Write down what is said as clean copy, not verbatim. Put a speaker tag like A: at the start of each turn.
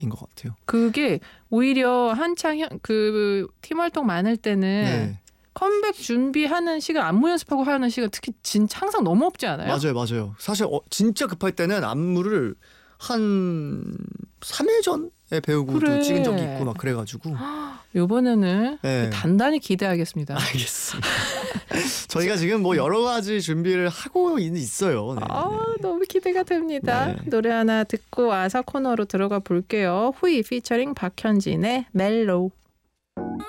A: 것 같아요.
B: 그게 오히려 한창 그 팀 활동 많을 때는
A: 네.
B: 컴백 준비하는 시간, 안무 연습하고 하는 시간 특히 진짜 항상 너무 없지 않아요?
A: 맞아요. 사실 진짜 급할 때는 안무를 한 3일 전에 배우고
B: 그래.
A: 또 찍은 적이 있고 막 그래가지고
B: 이번에는
A: 네.
B: 단단히 기대하겠습니다.
A: 알겠습니다. 저희가 지금 뭐 여러 가지 준비를 하고 있어요. 네.
B: 너무 기대가 됩니다.
A: 네.
B: 노래 하나 듣고 와서 코너로 들어가 볼게요. 후이 피처링 박현진의 멜로우.